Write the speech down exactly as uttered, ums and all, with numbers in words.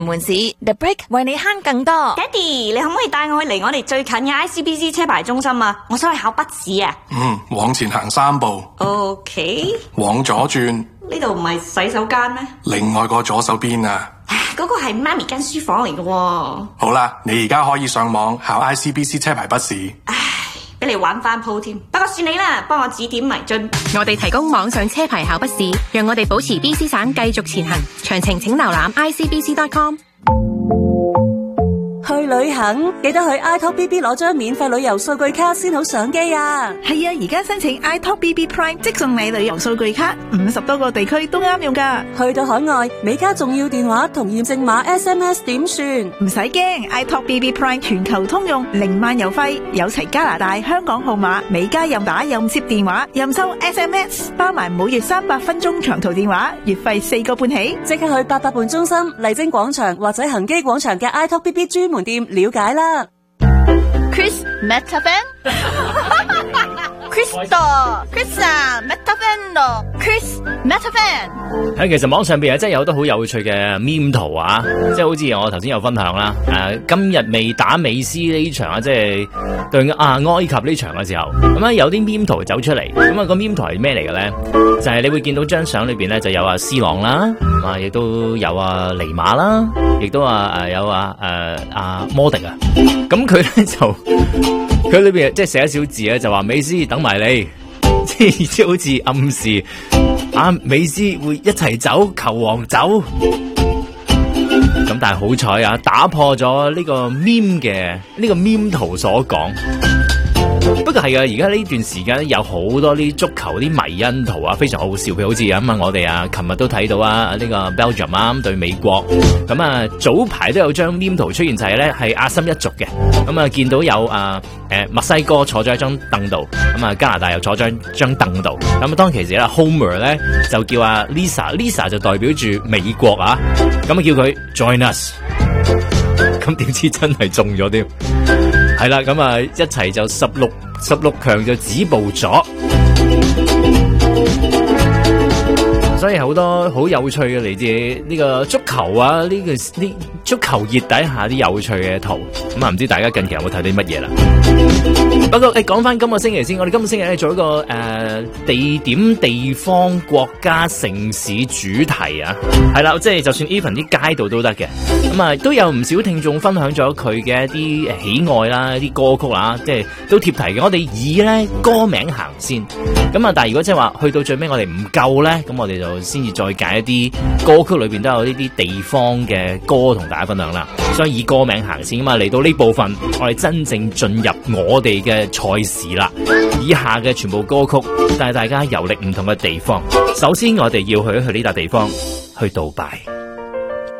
門市 The Break 為你慳更多。 爹哋，你可唔可以帶我去離我哋最近嘅 I C B C 車牌中心啊？我想去考筆試啊。 嗯，往前行三步。 OK。 往左轉。 呢度唔係洗手間咩？ 另外個左手邊啊。 嗰個係媽咪間書房嚟嘅喎。 好啦，你而家可以上網考 I C B C 車牌筆試。 唉，俾你玩翻鋪添。不過算你啦，幫我指點迷津。 我哋提供網上車牌考筆試，讓我哋保持 B C 省繼續前行。詳情請瀏覽 I C B C dot com。 去旅行記得去 i talk B B 攞張免費旅遊數據卡先好上機啊！ 係啊，而家申請 i talk B B Prime 即送你旅遊數據卡，五十多個地區都啱用噶。 去到海外，美加重要電話同驗證碼 S M S 點算？ 唔使驚 ，i talk B B Prime 全球通用，零萬郵費，有齊加拿大、香港號碼，美加任打任接電話，任收 S M S， 包埋每月三百分鐘長途電話，月費四個半起。 即刻去八佰伴中心、麗晶廣場或者恒基廣場嘅 i talk B B 專門店了解啦。 Chris Metafan，Crystal，Chris 啊 Metafan，Chris Metafan。 喺其實網上邊啊，真係有好多好有趣嘅 meme 圖啊，即係好似我頭先有分享啦。誒、啊，今日未打美斯呢場啊，即係對啊埃及呢場嘅時候，咁啊有啲 meme 圖走出嚟，咁啊個 meme 圖係咩嚟嘅咧？就係、是、你會見到張相裏邊咧就有啊 C 朗啦，啊亦都有啊尼馬啦，亦都啊誒有啊誒啊摩迪啊，咁佢咧就佢裏邊即係寫少字咧，就話美斯等埋你，即係好似暗示啊美斯會一齊走，球王走。咁但係好彩啊，打破咗呢個 meme 嘅呢個 meme 圖所講。不過係啊，而家呢段時間有好多啲足球啲迷因圖啊，非常好笑。譬如好似咁啊，我哋啊，琴日都睇到啊，呢、這個 Belgium 啊對美國，咁啊早排都有張 meme 圖出現，就係咧係阿森一族嘅。咁啊見到有啊誒墨西哥坐咗一張凳度，咁啊加拿大又坐咗張凳度。咁啊當其時咧 Homer 咧就叫阿 Lisa，Lisa 就代表住美國啊，咁啊叫佢 Join us。咁點知真係中咗添？係啦，咁啊一齊就十六十六強就止步咗，所以好多好有趣嘅嚟自呢個足球啊，呢、這個呢足球熱底下啲有趣嘅圖，咁啊唔知大家近期有冇睇啲乜嘢啦？不過誒，講翻今個星期先，我哋今個星期咧做一個誒、呃、地點、地方、國家、城市主題啊，係啦，即係就算 even 啲街道都得嘅，咁啊都有唔少聽眾分享咗佢嘅一啲喜愛啦，一啲歌曲啦，即係都貼題嘅。我哋以咧歌名行先，咁啊，但係如果即係話去到最尾我哋唔夠咧，咁我哋就先至再揀一啲歌曲裏邊都有呢啲地方嘅歌同大家分享啦。所以以歌名行先，咁啊嚟到呢部分，我哋真正進入我哋嘅賽事啦。以下嘅全部歌曲帶大家遊歷唔同嘅地方。首先我哋要去一去呢笪地方，去杜拜。